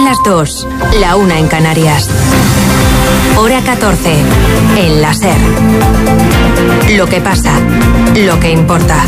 las 2, la 1 en Canarias. Hora 14, en la SER. Lo que pasa, lo que importa.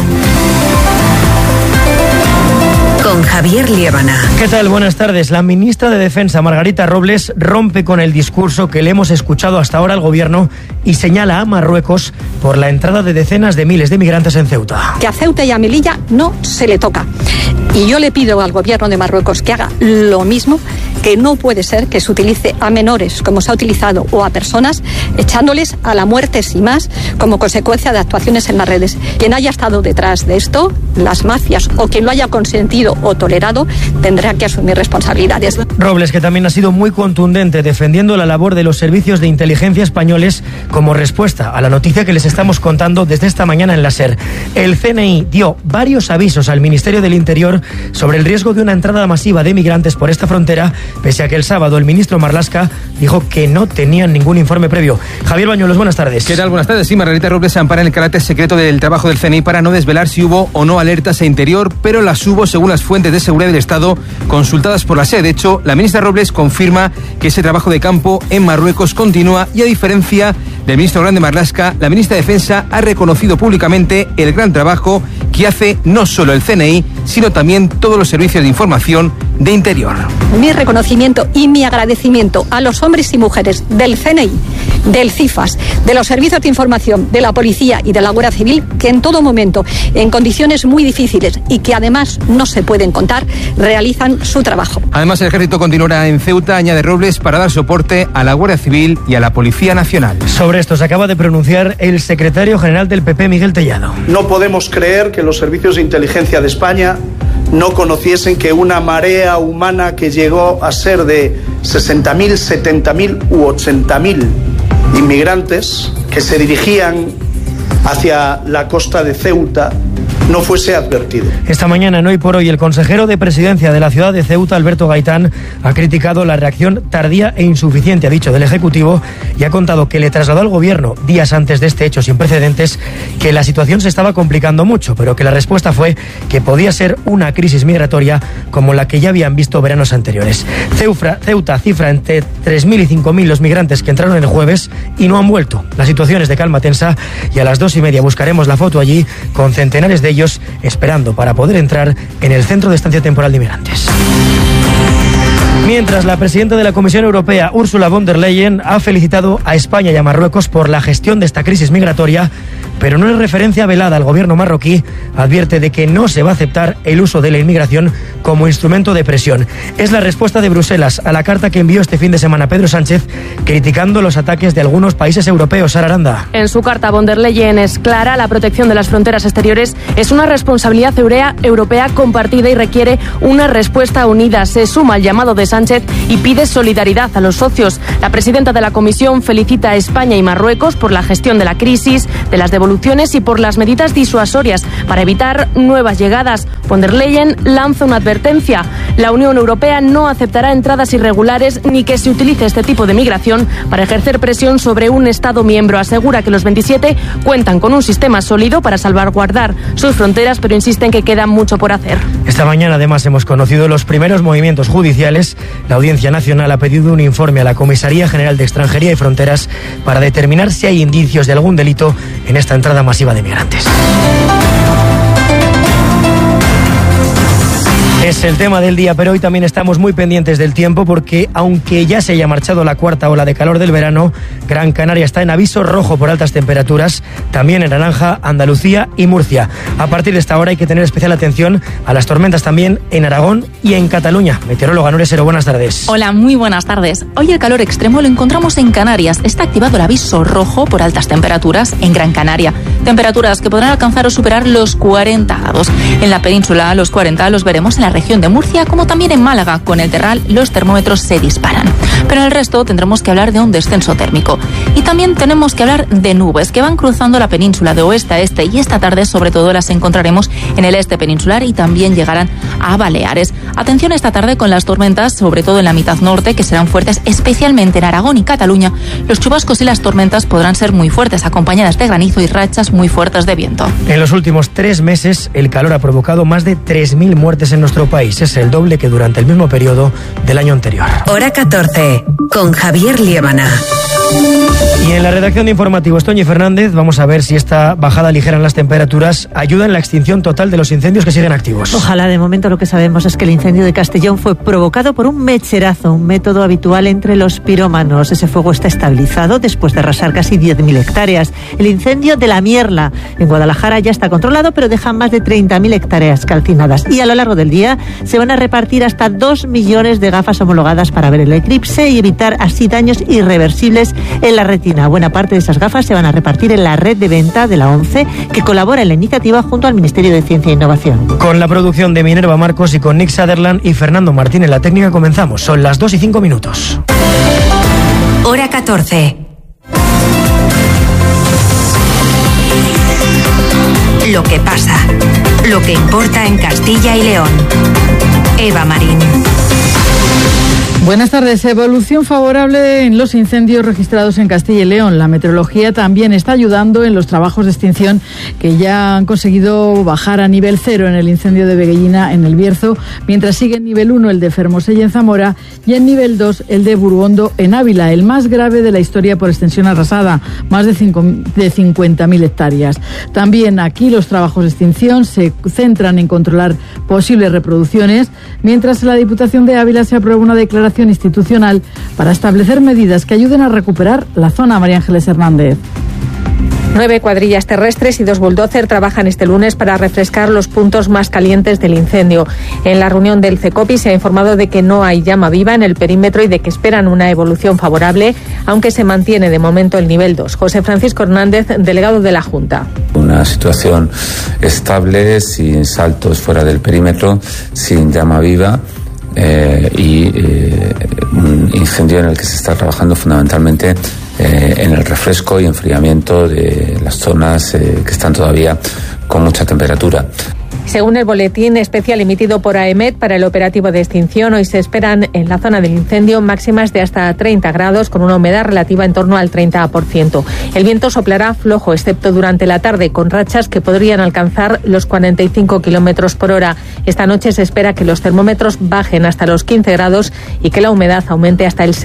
Con Javier Liébana. ¿Qué tal? Buenas tardes. La ministra de Defensa, Margarita Robles, rompe con el discurso que le hemos escuchado hasta ahora al gobierno y señala a Marruecos por la entrada de decenas de miles de migrantes en Ceuta. Que a Ceuta y a Melilla no se le toca. Y yo le pido al gobierno de Marruecos que haga lo mismo, que no puede ser que se utilice a menores, como se ha utilizado, o a personas, echándoles a la muerte sin más, como consecuencia de actuaciones en las redes. Quien haya estado detrás de esto, las mafias, o quien lo haya consentido o tolerado, tendrá que asumir responsabilidades. Robles, que también ha sido muy contundente defendiendo la labor de los servicios de inteligencia españoles como respuesta a la noticia que les estamos contando desde esta mañana en la SER. El CNI dio varios avisos al Ministerio del Interior sobre el riesgo de una entrada masiva de migrantes por esta frontera, pese a que el sábado el ministro Marlaska dijo que no tenían ningún informe previo. Javier Bañuelos, buenas tardes. ¿Qué tal? Buenas tardes. Sí, Margarita Robles se ampara en el carácter secreto del trabajo del CNI para no desvelar si hubo o no alertas a Interior, pero las hubo según las fuentes de seguridad del Estado consultadas por la SER. De hecho, la ministra Robles confirma que ese trabajo de campo en Marruecos continúa y, a diferencia del ministro Grande Marlaska, la ministra de Defensa ha reconocido públicamente el gran trabajo que hace no solo el CNI, sino también todos los servicios de información de Interior. Mi reconocimiento y mi agradecimiento a los hombres y mujeres del CNI, del CIFAS, de los servicios de información, de la policía y de la Guardia Civil, que en todo momento, en condiciones muy difíciles y que además no se pueden contar, realizan su trabajo. Además, el ejército continuará en Ceuta, añade Robles, para dar soporte a la Guardia Civil y a la Policía Nacional. Sobre esto se acaba de pronunciar el secretario general del PP, Miguel Tellado. No podemos creer que los servicios de inteligencia de España no conociesen que una marea humana que llegó a ser de 60.000, 70.000 u 80.000 inmigrantes que se dirigían hacia la costa de Ceuta no fuese advertido. Esta mañana, en Hoy por Hoy, el consejero de Presidencia de la ciudad de Ceuta, Alberto Gaitán, ha criticado la reacción tardía e insuficiente, ha dicho, del Ejecutivo, y ha contado que le trasladó al Gobierno, días antes de este hecho sin precedentes, que la situación se estaba complicando mucho, pero que la respuesta fue que podía ser una crisis migratoria como la que ya habían visto veranos anteriores. Ceuta cifra entre 3.000 y 5.000 los migrantes que entraron el jueves y no han vuelto. La situación es de calma tensa y a las 2:30 buscaremos la foto allí con centenares de ellos esperando para poder entrar en el centro de estancia temporal de inmigrantes. Mientras, la presidenta de la Comisión Europea, Ursula von der Leyen, ha felicitado a España y a Marruecos por la gestión de esta crisis migratoria, pero no es referencia velada al gobierno marroquí. Advierte de que no se va a aceptar el uso de la inmigración como instrumento de presión. Es la respuesta de Bruselas a la carta que envió este fin de semana Pedro Sánchez, criticando los ataques de algunos países europeos. Sara Aranda. En su carta, von der Leyen es clara: la protección de las fronteras exteriores es una responsabilidad europea compartida y requiere una respuesta unida. Se suma al llamado de Sánchez y pide solidaridad a los socios. La presidenta de la Comisión felicita a España y Marruecos por la gestión de la crisis, de las devoluciones y por las medidas disuasorias para evitar nuevas llegadas. Von der Leyen lanza una advertencia: la Unión Europea no aceptará entradas irregulares ni que se utilice este tipo de migración para ejercer presión sobre un Estado miembro. Asegura que los 27 cuentan con un sistema sólido para salvaguardar sus fronteras, pero insiste en que queda mucho por hacer. Esta mañana, además, hemos conocido los primeros movimientos judiciales. La Audiencia Nacional ha pedido un informe a la Comisaría General de Extranjería y Fronteras para determinar si hay indicios de algún delito en esta entrada masiva de migrantes. Es el tema del día, pero hoy también estamos muy pendientes del tiempo porque, aunque ya se haya marchado la cuarta ola de calor del verano, Gran Canaria está en aviso rojo por altas temperaturas, también en naranja Andalucía y Murcia. A partir de esta hora hay que tener especial atención a las tormentas también en Aragón y en Cataluña. Meteoróloga Nuria Sero, buenas tardes. Hola, muy buenas tardes. Hoy el calor extremo lo encontramos en Canarias. Está activado el aviso rojo por altas temperaturas en Gran Canaria. Temperaturas que podrán alcanzar o superar los 40 grados. En la península, los 40 los veremos en la región de Murcia, como también en Málaga. Con el Terral los termómetros se disparan. Pero en el resto tendremos que hablar de un descenso térmico. Y también tenemos que hablar de nubes que van cruzando la península de oeste a este, y esta tarde sobre todo las encontraremos en el este peninsular y también llegarán a Baleares. Atención esta tarde con las tormentas, sobre todo en la mitad norte, que serán fuertes, especialmente en Aragón y Cataluña. Los chubascos y las tormentas podrán ser muy fuertes, acompañadas de granizo y rachas muy fuertes de viento. En los últimos 3 meses, el calor ha provocado más de 3.000 muertes en nuestro nuestro país. Es el doble que durante el mismo periodo del año anterior. Hora 14, con Javier Liébana. Y en la redacción de Informativos, Toñi Fernández, vamos a ver si esta bajada ligera en las temperaturas ayuda en la extinción total de los incendios que siguen activos. Ojalá. De momento lo que sabemos es que el incendio de Castellón fue provocado por un mecherazo, un método habitual entre los pirómanos. Ese fuego está estabilizado después de arrasar casi 10.000 hectáreas. El incendio de La Mierla en Guadalajara ya está controlado, pero deja más de 30.000 hectáreas calcinadas. Y a lo largo del día se van a repartir hasta 2 millones de gafas homologadas para ver el eclipse y evitar así daños irreversibles en la retina. Buena parte de esas gafas se van a repartir en la red de venta de la ONCE, que colabora en la iniciativa junto al Ministerio de Ciencia e Innovación. Con la producción de Minerva Marcos y con Nick Sutherland y Fernando Martín en la técnica comenzamos. Son las 2:05. Hora 14. Lo que pasa, lo que importa en Castilla y León. Eva Marín. Buenas tardes. Evolución favorable en los incendios registrados en Castilla y León. La meteorología también está ayudando en los trabajos de extinción que ya han conseguido bajar a nivel 0 en el incendio de Veguellina en el Bierzo, mientras sigue en nivel 1 el de Fermosella en Zamora y en nivel 2 el de Burgondo en Ávila, el más grave de la historia por extensión arrasada, más de 50.000 hectáreas. También aquí los trabajos de extinción se centran en controlar posibles reproducciones, mientras en la Diputación de Ávila se aprueba una declaración institucional para establecer medidas que ayuden a recuperar la zona. María Ángeles Hernández. 9 cuadrillas terrestres y 2 bulldozer trabajan este lunes para refrescar los puntos más calientes del incendio. En la reunión del CECOPI se ha informado de que no hay llama viva en el perímetro y de que esperan una evolución favorable, aunque se mantiene de momento el nivel 2. José Francisco Hernández, delegado de la Junta. Una situación estable, sin saltos fuera del perímetro, sin llama viva. Un incendio en el que se está trabajando fundamentalmente en el refresco y enfriamiento de las zonas que están todavía con mucha temperatura. Según el boletín especial emitido por AEMET para el operativo de extinción, hoy se esperan en la zona del incendio máximas de hasta 30 grados con una humedad relativa en torno al 30%. El viento soplará flojo, excepto durante la tarde, con rachas que podrían alcanzar los 45 kilómetros por hora. Esta noche se espera que los termómetros bajen hasta los 15 grados y que la humedad aumente hasta el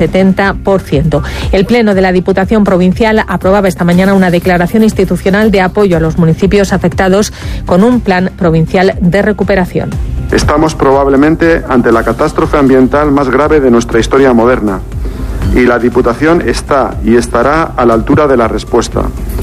70%. El Pleno de la Diputación Provincial aprobaba esta mañana una declaración institucional de apoyo a los municipios afectados con un plan provincial de recuperación. Estamos probablemente ante la catástrofe ambiental más grave de nuestra historia moderna y la Diputación está y estará a la altura de la respuesta,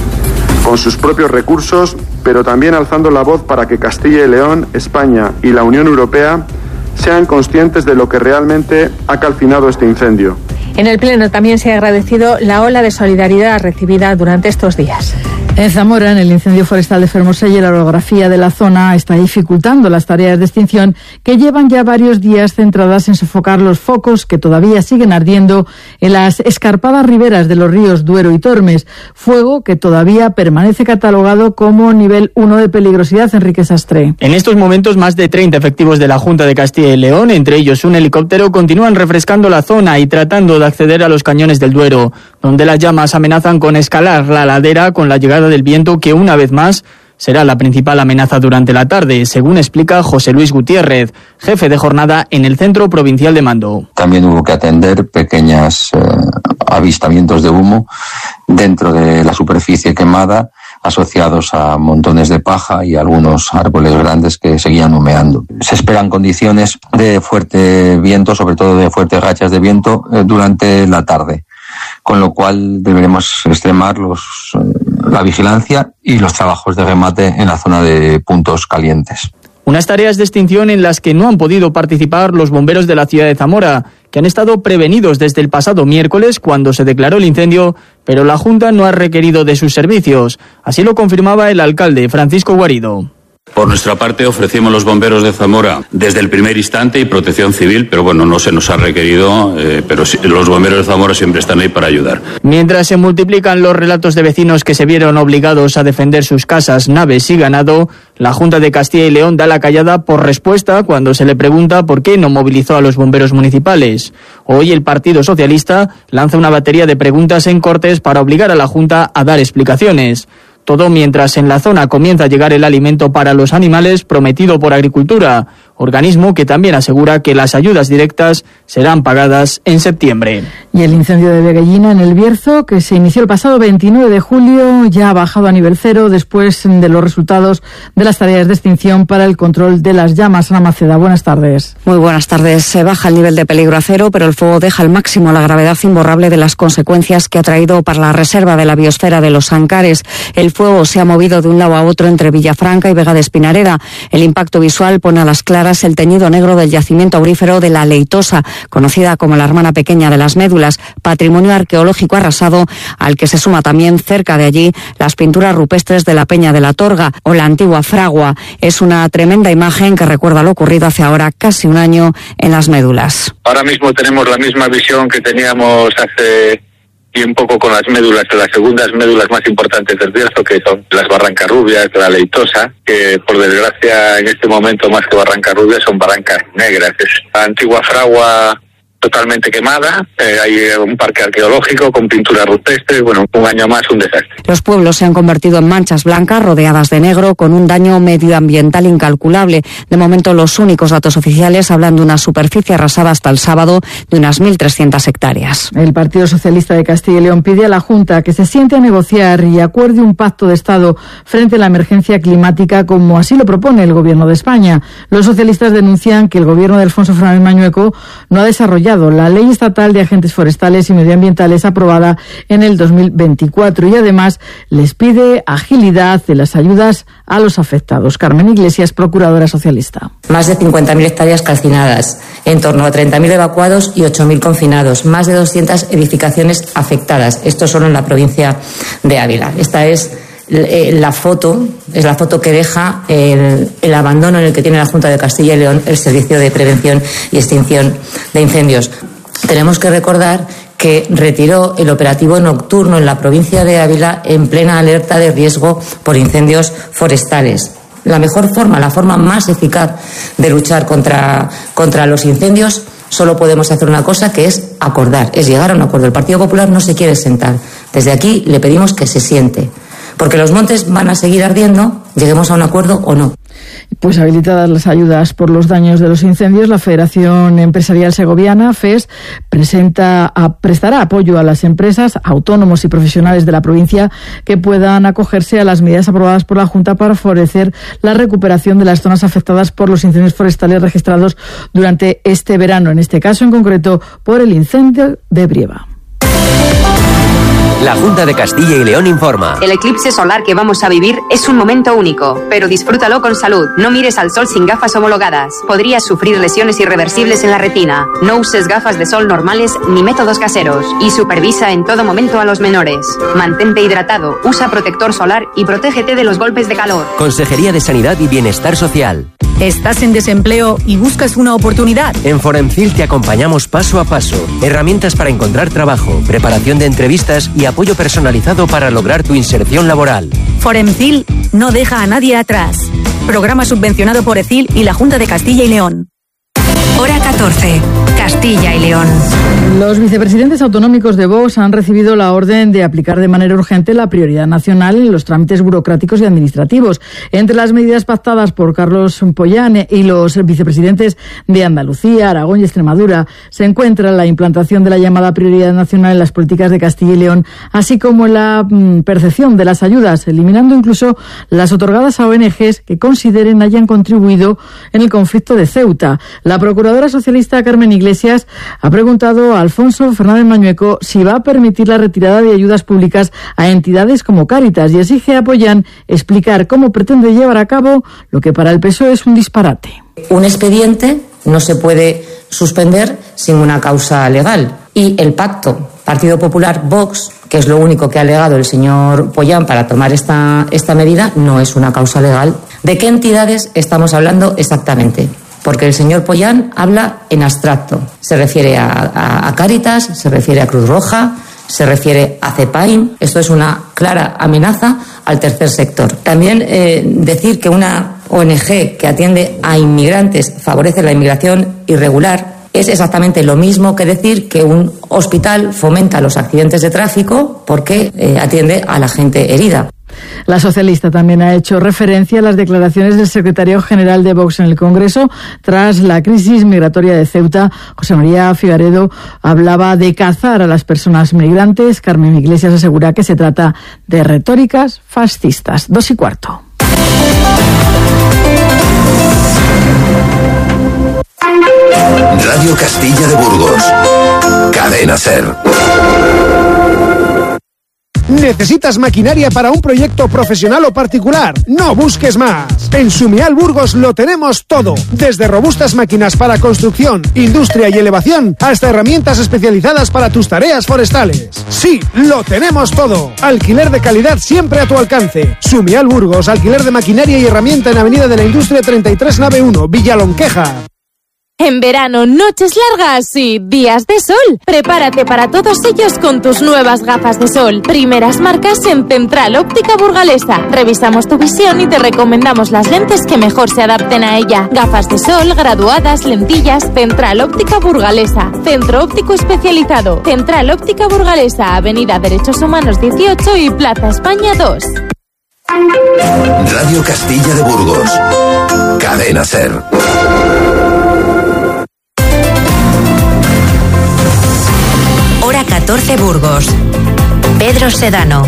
con sus propios recursos, pero también alzando la voz para que Castilla y León, España y la Unión Europea sean conscientes de lo que realmente ha calcinado este incendio. En el Pleno también se ha agradecido la ola de solidaridad recibida durante estos días. En Zamora, en el incendio forestal de Fermosella, la orografía de la zona está dificultando las tareas de extinción que llevan ya varios días centradas en sofocar los focos que todavía siguen ardiendo en las escarpadas riberas de los ríos Duero y Tormes. Fuego que todavía permanece catalogado como nivel 1 de peligrosidad. Enrique Sastre. En estos momentos, más de 30 efectivos de la Junta de Castilla y León, entre ellos un helicóptero, continúan refrescando la zona y tratando de acceder a los cañones del Duero, donde las llamas amenazan con escalar la ladera con la llegada del viento, que una vez más será la principal amenaza durante la tarde, según explica José Luis Gutiérrez, jefe de jornada en el Centro Provincial de Mando. También hubo que atender pequeños avistamientos de humo dentro de la superficie quemada, asociados a montones de paja y algunos árboles grandes que seguían humeando. Se esperan condiciones de fuerte viento, sobre todo de fuertes rachas de viento durante la tarde, con lo cual deberemos extremar la vigilancia y los trabajos de remate en la zona de puntos calientes. Unas tareas de extinción en las que no han podido participar los bomberos de la ciudad de Zamora, que han estado prevenidos desde el pasado miércoles cuando se declaró el incendio, pero la Junta no ha requerido de sus servicios. Así lo confirmaba el alcalde Francisco Guarido. Por nuestra parte ofrecimos los bomberos de Zamora desde el primer instante y protección civil, pero bueno, no se nos ha requerido, pero sí, los bomberos de Zamora siempre están ahí para ayudar. Mientras se multiplican los relatos de vecinos que se vieron obligados a defender sus casas, naves y ganado, la Junta de Castilla y León da la callada por respuesta cuando se le pregunta por qué no movilizó a los bomberos municipales. Hoy el Partido Socialista lanza una batería de preguntas en Cortes para obligar a la Junta a dar explicaciones. Todo mientras en la zona comienza a llegar el alimento para los animales prometido por Agricultura. organismo que también asegura que las ayudas directas serán pagadas en septiembre. Y el incendio de Veguellina en el Bierzo, que se inició el pasado 29 de julio, ya ha bajado a nivel cero después de los resultados de las tareas de extinción para el control de las llamas. Ana Maceda, buenas tardes. Muy buenas tardes. Se baja el nivel de peligro a cero, pero el fuego deja al máximo la gravedad imborrable de las consecuencias que ha traído para la reserva de la biosfera de los Ancares. El fuego se ha movido de un lado a otro entre Villafranca y Vega de Espinareda. El impacto visual pone a las claras el teñido negro del yacimiento aurífero de la Leitosa, conocida como la hermana pequeña de las médulas, patrimonio arqueológico arrasado al que se suma también cerca de allí las pinturas rupestres de la Peña de la Torga o la antigua fragua. Es una tremenda imagen que recuerda lo ocurrido hace ahora casi un año en las médulas. Ahora mismo tenemos la misma visión que teníamos hace bien poco con las médulas, las segundas médulas más importantes del Bierzo, que son las Barrancarrubias, la Leitosa, que por desgracia en este momento más que Barrancarrubias son barrancas negras. Es la antigua fragua totalmente quemada, hay un parque arqueológico con pinturas rupestres, bueno, un año más un desastre. Los pueblos se han convertido en manchas blancas rodeadas de negro con un daño medioambiental incalculable. De momento los únicos datos oficiales hablan de una superficie arrasada hasta el sábado de unas 1.300 hectáreas. El Partido Socialista de Castilla y León pide a la Junta que se siente a negociar y acuerde un pacto de Estado frente a la emergencia climática, como así lo propone el Gobierno de España. Los socialistas denuncian que el Gobierno de Alfonso Fernández Mañueco no ha desarrollado la Ley Estatal de Agentes Forestales y Medioambientales aprobada en el 2024 y además les pide agilidad de las ayudas a los afectados. Carmen Iglesias, procuradora socialista. Más de 50.000 hectáreas calcinadas, en torno a 30.000 evacuados y 8.000 confinados, más de 200 edificaciones afectadas. Esto solo en la provincia de Ávila. Esta es la foto que deja el abandono en el que tiene la Junta de Castilla y León el Servicio de Prevención y Extinción de Incendios. Tenemos que recordar que retiró el operativo nocturno en la provincia de Ávila en plena alerta de riesgo por incendios forestales. La mejor forma, la forma más eficaz de luchar contra los incendios, solo podemos hacer una cosa, que es acordar, es llegar a un acuerdo. El Partido Popular no se quiere sentar. Desde aquí le pedimos que se siente. Porque los montes van a seguir ardiendo, lleguemos a un acuerdo o no. Pues habilitadas las ayudas por los daños de los incendios, la Federación Empresarial Segoviana, FES, prestará apoyo a las empresas, autónomos y profesionales de la provincia que puedan acogerse a las medidas aprobadas por la Junta para favorecer la recuperación de las zonas afectadas por los incendios forestales registrados durante este verano, en este caso en concreto por el incendio de Brieva. La Junta de Castilla y León informa. El eclipse solar que vamos a vivir es un momento único, pero disfrútalo con salud. No mires al sol sin gafas homologadas. Podrías sufrir lesiones irreversibles en la retina. No uses gafas de sol normales ni métodos caseros. Y supervisa en todo momento a los menores. Mantente hidratado, usa protector solar y protégete de los golpes de calor. Consejería de Sanidad y Bienestar Social. ¿Estás en desempleo y buscas una oportunidad? En Foremcil te acompañamos paso a paso. Herramientas para encontrar trabajo, preparación de entrevistas y apoyo personalizado para lograr tu inserción laboral. Foremcil no deja a nadie atrás. Programa subvencionado por ECIL y la Junta de Castilla y León. Hora 14. Castilla y León. Los vicepresidentes autonómicos de Vox han recibido la orden de aplicar de manera urgente la prioridad nacional en los trámites burocráticos y administrativos. Entre las medidas pactadas por Carlos Pollán y los vicepresidentes de Andalucía, Aragón y Extremadura se encuentra la implantación de la llamada prioridad nacional en las políticas de Castilla y León, así como la percepción de las ayudas, eliminando incluso las otorgadas a ONGs que consideren hayan contribuido en el conflicto de Ceuta. La procuradora socialista Carmen Iglesias ha preguntado a Alfonso Fernández Mañueco si va a permitir la retirada de ayudas públicas a entidades como Cáritas y exige a Pollán explicar cómo pretende llevar a cabo lo que para el PSOE es un disparate. Un expediente no se puede suspender sin una causa legal y el pacto Partido Popular-Vox, que es lo único que ha alegado el señor Pollán para tomar esta medida, no es una causa legal. ¿De qué entidades estamos hablando exactamente? Porque el señor Pollán habla en abstracto. Se refiere a Cáritas, se refiere a Cruz Roja, se refiere a CEPAIN. Esto es una clara amenaza al tercer sector. También decir que una ONG que atiende a inmigrantes favorece la inmigración irregular es exactamente lo mismo que decir que un hospital fomenta los accidentes de tráfico porque atiende a la gente herida. La socialista también ha hecho referencia a las declaraciones del secretario general de Vox en el Congreso tras la crisis migratoria de Ceuta. José María Figaredo hablaba de cazar a las personas migrantes. Carmen Iglesias asegura que se trata de retóricas fascistas. 2:15. Radio Castilla de Burgos. Cadena SER. ¿Necesitas maquinaria para un proyecto profesional o particular? No busques más. En Sumial Burgos lo tenemos todo. Desde robustas máquinas para construcción, industria y elevación, hasta herramientas especializadas para tus tareas forestales. Sí, lo tenemos todo. Alquiler de calidad siempre a tu alcance. Sumial Burgos, alquiler de maquinaria y herramienta en Avenida de la Industria 33, nave 1, Villalonqueja. En verano, noches largas y días de sol. Prepárate para todos ellos con tus nuevas gafas de sol. Primeras marcas en Central Óptica Burgalesa. Revisamos tu visión y te recomendamos las lentes que mejor se adapten a ella. Gafas de sol, graduadas, lentillas. Central Óptica Burgalesa. Centro óptico especializado. Central Óptica Burgalesa. Avenida Derechos Humanos 18 y Plaza España 2. Radio Castilla de Burgos. Cadena SER. Hora 14 Burgos. Pedro Sedano.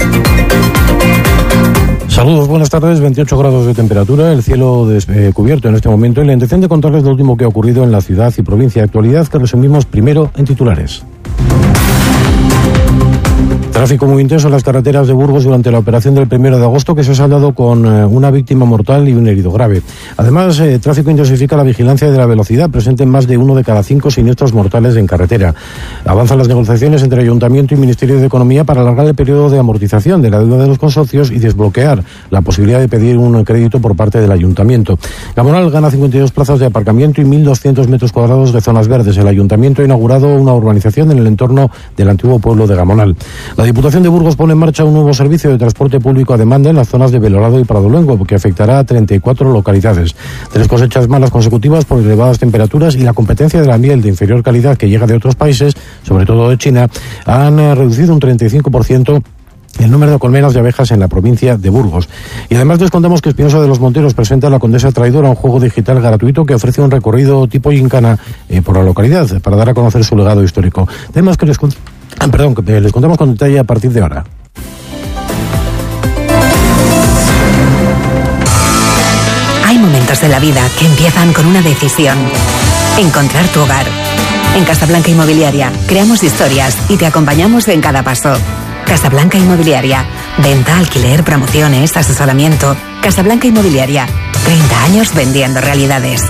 Saludos, buenas tardes. 28 grados de temperatura, el cielo cubierto en este momento y la intención de contarles lo último que ha ocurrido en la ciudad y provincia. Actualidad que resumimos primero en titulares. Tráfico muy intenso en las carreteras de Burgos durante la operación del 1 de agosto que se ha saldado con una víctima mortal y un herido grave. Además, tráfico intensifica la vigilancia de la velocidad, presente en más de 1 de cada 5 siniestros mortales en carretera. Avanzan las negociaciones entre Ayuntamiento y Ministerio de Economía para alargar el periodo de amortización de la deuda de los consorcios y desbloquear la posibilidad de pedir un crédito por parte del Ayuntamiento. Gamonal gana 52 plazas de aparcamiento y 1.200 metros cuadrados de zonas verdes. El Ayuntamiento ha inaugurado una urbanización en el entorno del antiguo pueblo de Gamonal. La Diputación de Burgos pone en marcha un nuevo servicio de transporte público a demanda en las zonas de Belorado y Pradoluengo, que afectará a 34 localidades. 3 cosechas malas consecutivas por elevadas temperaturas y la competencia de la miel de inferior calidad que llega de otros países, sobre todo de China, han reducido un 35% el número de colmenas de abejas en la provincia de Burgos. Y además les contamos que Espinosa de los Monteros presenta a La Condesa Traidora, un juego digital gratuito que ofrece un recorrido tipo gincana por la localidad para dar a conocer su legado histórico. Temas que les contamos con detalle a partir de ahora. Hay momentos de la vida que empiezan con una decisión: encontrar tu hogar. En Casablanca Inmobiliaria creamos historias y te acompañamos en cada paso. Casablanca Inmobiliaria. Venta, alquiler, promociones, asesoramiento. Casablanca Inmobiliaria. 30 años vendiendo realidades.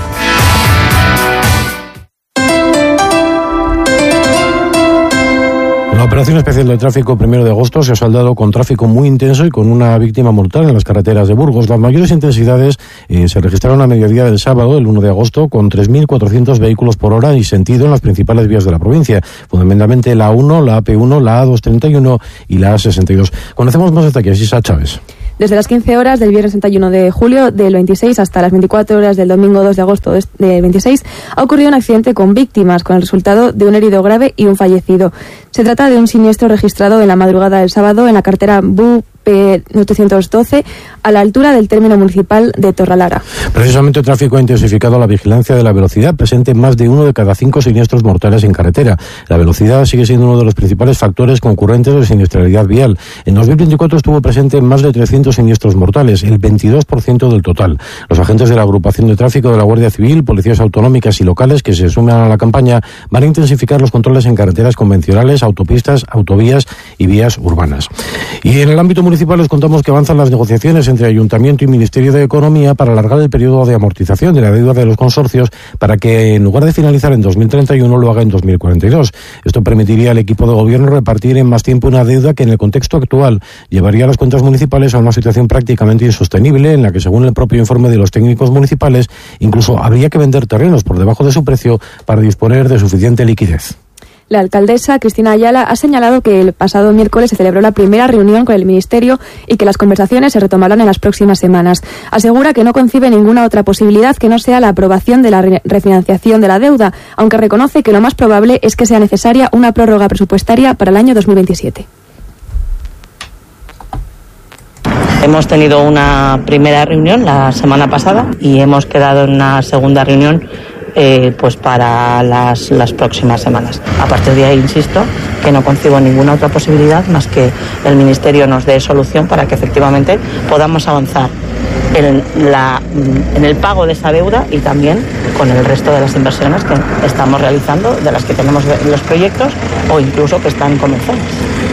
La operación especial de tráfico 1 de agosto se ha saldado con tráfico muy intenso y con una víctima mortal en las carreteras de Burgos. Las mayores intensidades se registraron a mediodía del sábado, el 1 de agosto, con 3.400 vehículos por hora y sentido en las principales vías de la provincia, fundamentalmente la A1, la AP1, la A231 y la A62. Conocemos más detalles, Isa Chávez. Desde las 15 horas del viernes 31 de julio del 26 hasta las 24 horas del domingo 2 de agosto del 26 ha ocurrido un accidente con víctimas, con el resultado de un herido grave y un fallecido. Se trata de un siniestro registrado en la madrugada del sábado en la carretera BUP 812 a la altura del término municipal de Torralara. Precisamente el tráfico ha intensificado la vigilancia de la velocidad, presente en más de 1 de cada 5 siniestros mortales en carretera. La velocidad sigue siendo uno de los principales factores concurrentes de siniestralidad vial. En 2024 estuvo presente en más de 300 siniestros mortales, el 22% del total. Los agentes de la agrupación de tráfico de la Guardia Civil, policías autonómicas y locales que se suman a la campaña van a intensificar los controles en carreteras convencionales, autopistas, autovías y vías urbanas. Y en el ámbito municipal les contamos que avanzan las negociaciones entre Ayuntamiento y Ministerio de Economía para alargar el periodo de amortización de la deuda de los consorcios para que, en lugar de finalizar en 2031, lo haga en 2042. Esto permitiría al equipo de gobierno repartir en más tiempo una deuda que, en el contexto actual, llevaría a las cuentas municipales a una situación prácticamente insostenible, en la que, según el propio informe de los técnicos municipales, incluso habría que vender terrenos por debajo de su precio para disponer de suficiente liquidez. La alcaldesa Cristina Ayala ha señalado que el pasado miércoles se celebró la primera reunión con el Ministerio y que las conversaciones se retomarán en las próximas semanas. Asegura que no concibe ninguna otra posibilidad que no sea la aprobación de la refinanciación de la deuda, aunque reconoce que lo más probable es que sea necesaria una prórroga presupuestaria para el año 2027. Hemos tenido una primera reunión la semana pasada y hemos quedado en una segunda reunión pues para las próximas semanas. A partir de ahí, insisto, que no concibo ninguna otra posibilidad más que el Ministerio nos dé solución para que efectivamente podamos avanzar en el pago de esa deuda y también con el resto de las inversiones que estamos realizando, de las que tenemos los proyectos o incluso que están comenzadas.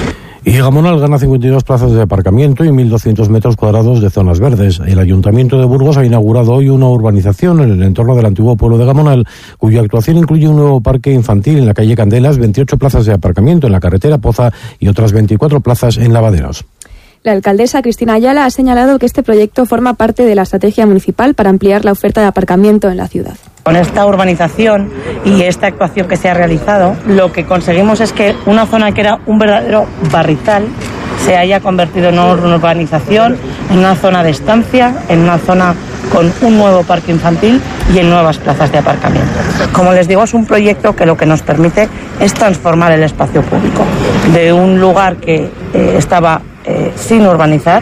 Y Gamonal gana 52 plazas de aparcamiento y 1.200 metros cuadrados de zonas verdes. El Ayuntamiento de Burgos ha inaugurado hoy una urbanización en el entorno del antiguo pueblo de Gamonal, cuya actuación incluye un nuevo parque infantil en la calle Candelas, 28 plazas de aparcamiento en la carretera Poza y otras 24 plazas en Lavaderos. La alcaldesa Cristina Ayala ha señalado que este proyecto forma parte de la estrategia municipal para ampliar la oferta de aparcamiento en la ciudad. Con esta urbanización y esta actuación que se ha realizado, lo que conseguimos es que una zona que era un verdadero barrizal se haya convertido en una urbanización, en una zona de estancia, en una zona con un nuevo parque infantil y en nuevas plazas de aparcamiento. Como les digo, es un proyecto que lo que nos permite es transformar el espacio público de un lugar que estaba sin urbanizar,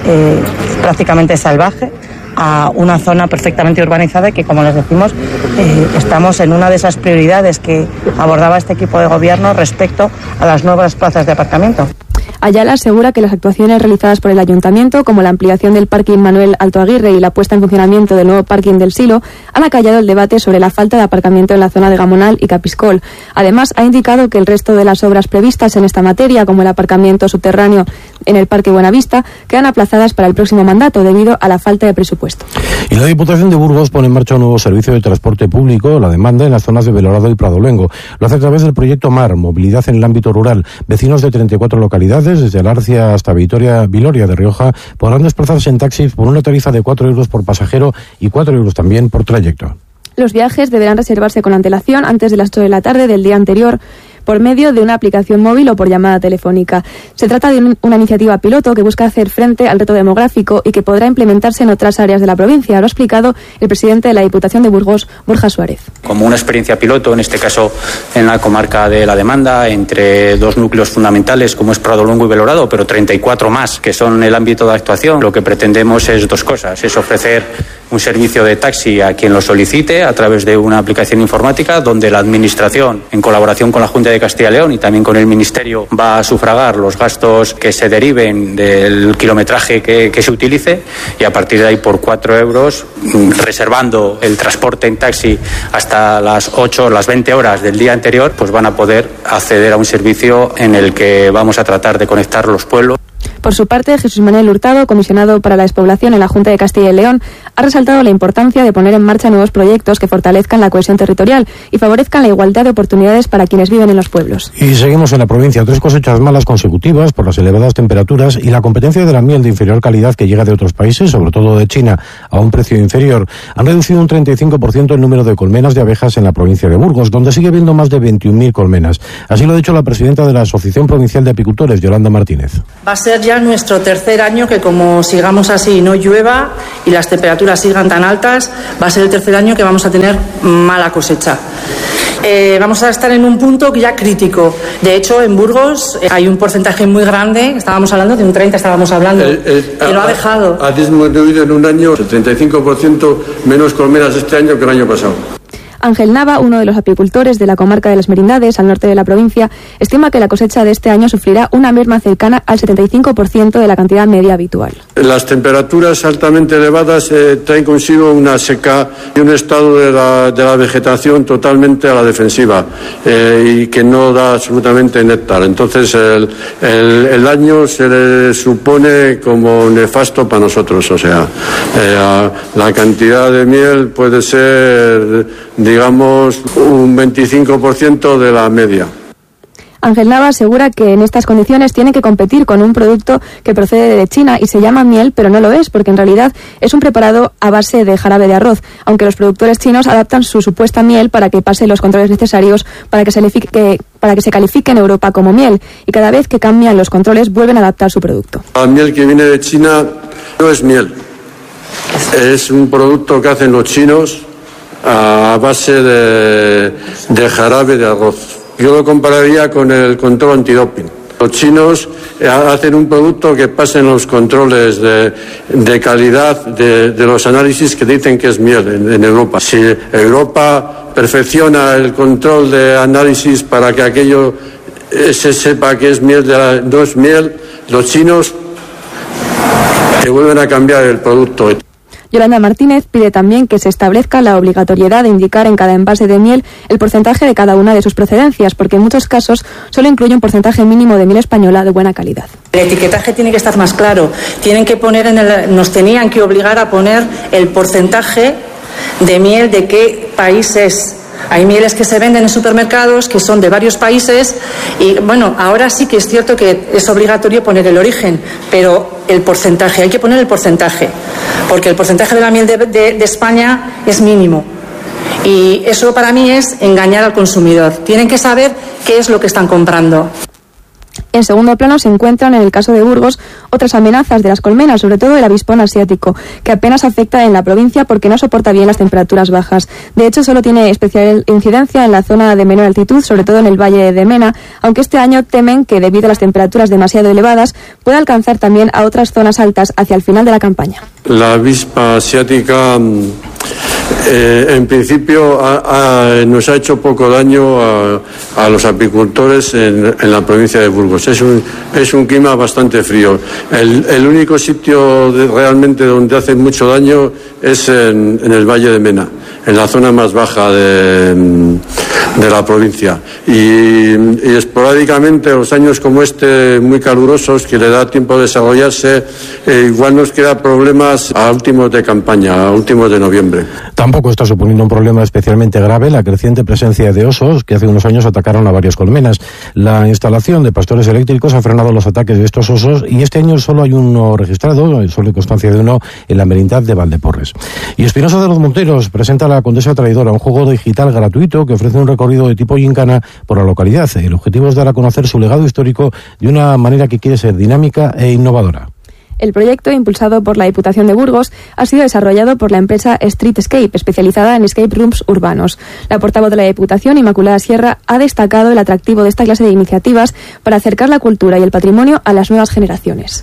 prácticamente salvaje, a una zona perfectamente urbanizada y que, como les decimos, estamos en una de esas prioridades que abordaba este equipo de gobierno respecto a las nuevas plazas de aparcamiento. Ayala asegura que las actuaciones realizadas por el Ayuntamiento, como la ampliación del parking Manuel Alto Aguirre y la puesta en funcionamiento del nuevo parking del Silo, han acallado el debate sobre la falta de aparcamiento en la zona de Gamonal y Capiscol. Además, ha indicado que el resto de las obras previstas en esta materia, como el aparcamiento subterráneo en el Parque Buenavista, quedan aplazadas para el próximo mandato debido a la falta de presupuesto. Y la Diputación de Burgos pone en marcha un nuevo servicio de transporte público, la demanda, en las zonas de Belorado y Pradoluengo. Lo hace a través del proyecto MAR, Movilidad en el Ámbito Rural. Vecinos de 34 localidades, desde Alarcia hasta Viloria de Rioja, podrán desplazarse en taxis por una tarifa de 4 euros por pasajero y 4 euros también por trayecto. Los viajes deberán reservarse con antelación antes de las 8 de la tarde del día anterior, por medio de una aplicación móvil o por llamada telefónica. Se trata de una iniciativa piloto que busca hacer frente al reto demográfico y que podrá implementarse en otras áreas de la provincia. Lo ha explicado el presidente de la Diputación de Burgos, Borja Suárez. Como una experiencia piloto, en este caso en la comarca de la demanda, entre dos núcleos fundamentales como es Pradoluengo y Belorado, pero 34 más que son el ámbito de actuación, lo que pretendemos es dos cosas. Es ofrecer un servicio de taxi a quien lo solicite a través de una aplicación informática donde la Administración, en colaboración con la Junta de Castilla y León y también con el Ministerio, va a sufragar los gastos que se deriven del kilometraje que se utilice, y a partir de ahí por 4 euros, reservando el transporte en taxi hasta las 8 o las 20 horas del día anterior, pues van a poder acceder a un servicio en el que vamos a tratar de conectar los pueblos. Por su parte, Jesús Manuel Hurtado, comisionado para la despoblación en la Junta de Castilla y León, ha resaltado la importancia de poner en marcha nuevos proyectos que fortalezcan la cohesión territorial y favorezcan la igualdad de oportunidades para quienes viven en los pueblos. Y seguimos en la provincia. 3 cosechas malas consecutivas por las elevadas temperaturas y la competencia de la miel de inferior calidad que llega de otros países, sobre todo de China, a un precio inferior, han reducido un 35% el número de colmenas de abejas en la provincia de Burgos, donde sigue habiendo más de 21.000 colmenas. Así lo ha dicho la presidenta de la Asociación Provincial de Apicultores, Yolanda Martínez. Va a ser ya nuestro tercer año que, como sigamos así y no llueva y las temperaturas sigan tan altas, va a ser el tercer año que vamos a tener mala cosecha. Vamos a estar en un punto ya crítico. De hecho, en Burgos hay un porcentaje muy grande, estábamos hablando de un 30%, que lo ha dejado. Ha disminuido en un año el 35% menos colmenas este año que el año pasado. Ángel Nava, uno de los apicultores de la comarca de las Merindades, al norte de la provincia, estima que la cosecha de este año sufrirá una merma cercana al 75% de la cantidad media habitual. Las temperaturas altamente elevadas traen consigo una seca y un estado de la vegetación totalmente a la defensiva y que no da absolutamente néctar. Entonces el año se le supone como nefasto para nosotros. O sea, la cantidad de miel puede ser, digamos, un 25% de la media. Ángel Nava asegura que en estas condiciones tiene que competir con un producto que procede de China y se llama miel, pero no lo es, porque en realidad es un preparado a base de jarabe de arroz, aunque los productores chinos adaptan su supuesta miel para que pase los controles necesarios para que se califique en Europa como miel, y cada vez que cambian los controles vuelven a adaptar su producto. La miel que viene de China no es miel, es un producto que hacen los chinos a base de jarabe de arroz. Yo lo compararía con el control antidoping. Los chinos hacen un producto que pasen los controles de calidad de los análisis que dicen que es miel en Europa. Si Europa perfecciona el control de análisis para que aquello se sepa que es miel, no es miel, los chinos te vuelven a cambiar el producto. Yolanda Martínez pide también que se establezca la obligatoriedad de indicar en cada envase de miel el porcentaje de cada una de sus procedencias, porque en muchos casos solo incluye un porcentaje mínimo de miel española de buena calidad. El etiquetaje tiene que estar más claro. Tienen que poner nos tenían que obligar a poner el porcentaje de miel de qué país es. Hay mieles que se venden en supermercados que son de varios países y bueno, ahora sí que es cierto que es obligatorio poner el origen, pero el porcentaje, hay que poner el porcentaje, porque el porcentaje de la miel de España es mínimo. Y eso para mí es engañar al consumidor. Tienen que saber qué es lo que están comprando. En segundo plano se encuentran, en el caso de Burgos, otras amenazas de las colmenas, sobre todo el avispón asiático, que apenas afecta en la provincia porque no soporta bien las temperaturas bajas. De hecho, solo tiene especial incidencia en la zona de menor altitud, sobre todo en el Valle de Mena, aunque este año temen que, debido a las temperaturas demasiado elevadas, pueda alcanzar también a otras zonas altas hacia el final de la campaña. La avispa asiática, en principio, nos ha hecho poco daño a los apicultores en la provincia de Burgos. Es un clima bastante frío. El único sitio realmente donde hace mucho daño es en el Valle de Mena, en la zona más baja de la provincia. Y esporádicamente, los años como este, muy calurosos, que le da tiempo de desarrollarse, igual nos queda problemas a últimos de campaña, a últimos de noviembre. Tampoco está suponiendo un problema especialmente grave la creciente presencia de osos que hace unos años atacaron a varias colmenas. La instalación de pastores eléctricos ha frenado los ataques de estos osos y este año solo hay uno registrado, solo hay constancia de uno, en la merindad de Valdeporres. Y Espinosa de los Monteros presenta a la Condesa Traidora, un juego digital gratuito que ofrece un recorrido de tipo gincana por la localidad. El objetivo es dar a conocer su legado histórico de una manera que quiere ser dinámica e innovadora. El proyecto, impulsado por la Diputación de Burgos, ha sido desarrollado por la empresa Streetscape, especializada en escape rooms urbanos. La portavoz de la Diputación, Inmaculada Sierra, ha destacado el atractivo de esta clase de iniciativas para acercar la cultura y el patrimonio a las nuevas generaciones.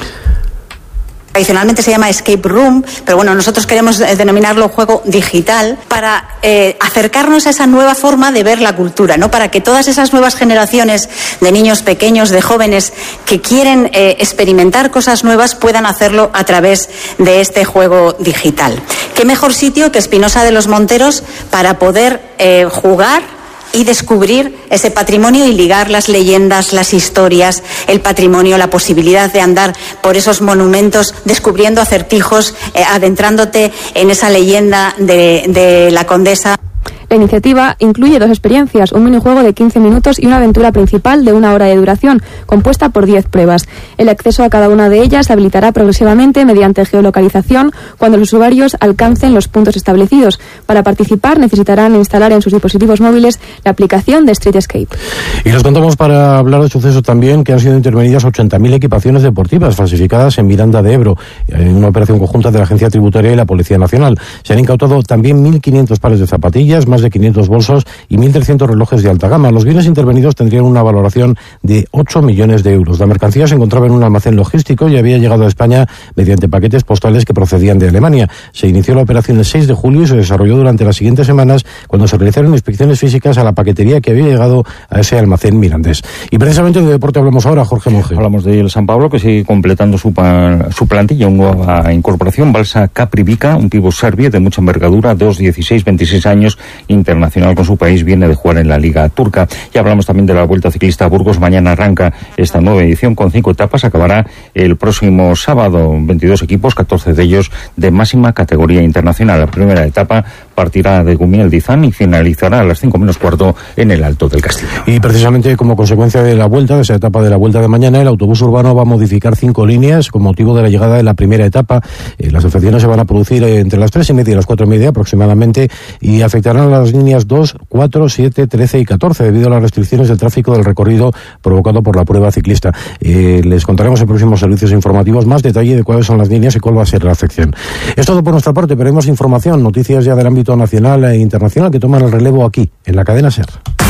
Tradicionalmente se llama escape room, pero bueno, nosotros queremos denominarlo juego digital para acercarnos a esa nueva forma de ver la cultura, ¿no? Para que todas esas nuevas generaciones de niños pequeños, de jóvenes que quieren experimentar cosas nuevas puedan hacerlo a través de este juego digital. ¿Qué mejor sitio que Espinosa de los Monteros para poder jugar y descubrir ese patrimonio y ligar las leyendas, las historias, el patrimonio, la posibilidad de andar por esos monumentos, descubriendo acertijos, adentrándote en esa leyenda de la Condesa? La iniciativa incluye 2 experiencias, un minijuego de 15 minutos y una aventura principal de 1 hora de duración, compuesta por 10 pruebas. El acceso a cada una de ellas se habilitará progresivamente mediante geolocalización cuando los usuarios alcancen los puntos establecidos. Para participar necesitarán instalar en sus dispositivos móviles la aplicación de Streetscape. Y les contamos, para hablar de sucesos también, que han sido intervenidas 80.000 equipaciones deportivas falsificadas en Miranda de Ebro, en una operación conjunta de la Agencia Tributaria y la Policía Nacional. Se han incautado también 1.500 pares de zapatillas, más de 500 bolsos y 1.300 relojes de alta gama. Los bienes intervenidos tendrían una valoración de 8 millones de euros. La mercancía se encontraba en un almacén logístico y había llegado a España mediante paquetes postales que procedían de Alemania. Se inició la operación el 6 de julio y se desarrolló durante las siguientes semanas, cuando se realizaron inspecciones físicas a la paquetería que había llegado a ese almacén mirandés. Y precisamente de deporte hablamos ahora, Jorge Monge. Hablamos del San Pablo, que sigue completando su plantilla, una nueva incorporación, Balsa Kaprivica, un pívot serbio de mucha envergadura, 26 años, internacional con su país, viene de jugar en la Liga Turca. Y hablamos también de la Vuelta Ciclista a Burgos. Mañana arranca esta nueva edición con 5 etapas. Acabará el próximo sábado. 22 equipos, 14 de ellos de máxima categoría internacional. La primera etapa partirá de Gumiel-Dizán y finalizará a las 5 menos cuarto en el Alto del Castillo. Y precisamente como consecuencia de la vuelta, de esa etapa de la Vuelta de mañana, el autobús urbano va a modificar 5 líneas con motivo de la llegada de la primera etapa. Las afecciones se van a producir entre las 3:30 y las 4:30 aproximadamente y afectarán a las líneas 2, 4, 7, 13 y 14 debido a las restricciones del tráfico del recorrido provocado por la prueba ciclista. Les contaremos en próximos servicios informativos más detalle de cuáles son las líneas y cuál va a ser la afección. Es todo por nuestra parte, pero hay más información, noticias ya del ámbito nacional e internacional que toman el relevo aquí, en la cadena SER.